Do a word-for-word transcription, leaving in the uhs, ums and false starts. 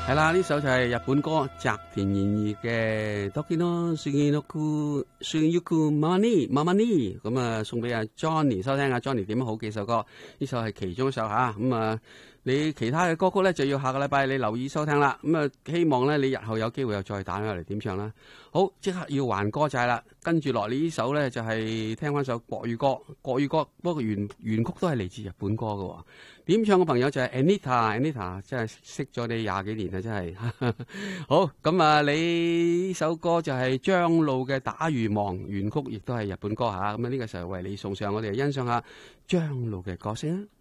係啦，呢首就係日本歌澤田研二嘅 Tokino Suginoku Suginoku Mamani Mamani， 咁啊送俾阿 Johnny 收聽啊 ，Johnny 點好幾首歌，呢首係其中一首吓，咁啊你其他嘅歌曲咧就要下個禮拜你留意收聽啦，咁啊希望咧你日後有機會又再打返嚟點唱啦。好，即刻要還歌債啦，跟住落嚟呢首咧就係、是、聽翻首國語歌，國語歌不過原原曲都係嚟自日本歌嘅，點唱嘅朋友就係 Anita，Anita 真係識咗你廿幾年啦，真係好咁啊！你呢首歌就係張露嘅打魚忙，原曲亦都係日本歌吓，咁啊呢個時候為你送上，我哋欣賞下張露嘅歌聲。